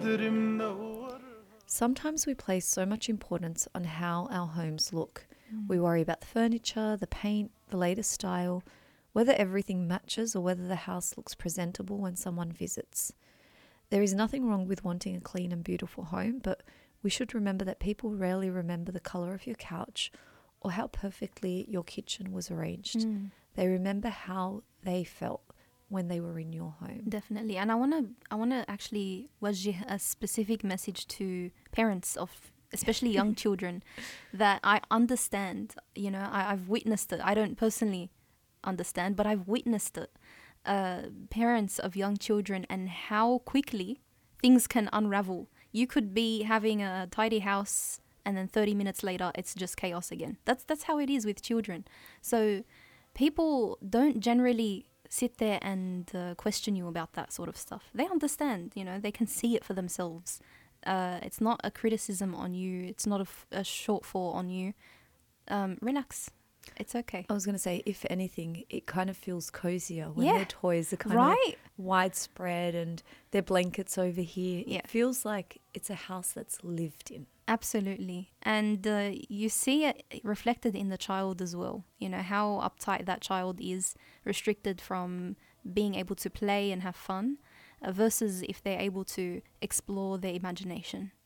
Sometimes we place so much importance on how our homes look. We worry about the furniture, the paint, the latest style, whether everything matches or whether the house looks presentable when someone visits. There is nothing wrong with wanting a clean and beautiful home, but we should remember that people rarely remember the colour of your couch or how perfectly your kitchen was arranged. They remember how they felt when they were in your home. Definitely. And I want to actually wajih a specific message to parents of especially young children that I understand, you know, I've witnessed it. I don't personally understand, but I've witnessed it. Parents of young children and how quickly things can unravel. You could be having a tidy house and then 30 minutes later it's just chaos again. That's how it is with children. So people don't generally sit there and question you about that sort of stuff. They understand, you know, they can see it for themselves. It's not a criticism on you. It's not a shortfall on you. Relax. It's okay. I was going to say, if anything, it kind of feels cozier when Yeah. their toys are kind Right. of widespread and their blankets over here. Yeah. It feels like it's a house that's lived in. Absolutely. And you see it reflected in the child as well. You know, how uptight that child is, restricted from being able to play and have fun, versus if they're able to explore their imagination.